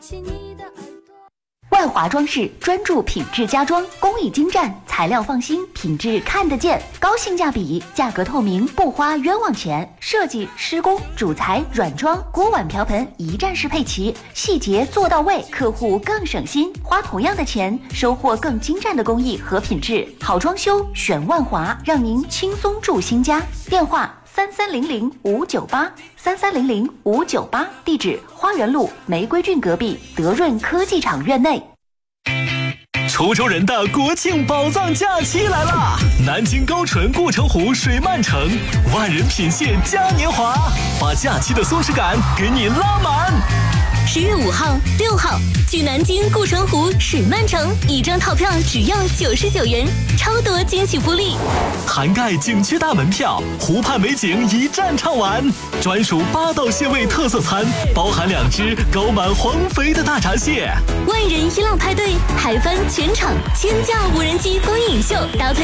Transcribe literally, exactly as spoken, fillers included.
起你的耳朵。 万华装饰专注品质家装，工艺精湛，材料放心，品质看得见，高性价比，价格透明，不花冤枉钱。设计、施工、主材、软装、锅碗瓢盆一站式配齐，细节做到位，客户更省心。花同样的钱，收获更精湛的工艺和品质。好装修选万华，让您轻松住新家。电话三三零零五九八三三零零五九八，地址花园路玫瑰郡隔壁德润科技厂院内。 滁州人的国庆宝藏假期来啦！南京高淳护城湖水漫城，万人品蟹嘉年华，把假期的松弛感给你拉满。 十月五号、六号，去南京护城湖水漫城，一张套票只要九十九元，超多惊喜福利， 涵盖景区大门票、湖畔美景一站畅玩，专属八道蟹味特色餐，包含两只高满黄肥的大闸蟹。 万人一浪派对，海帆全场千架无人机观影秀，搭配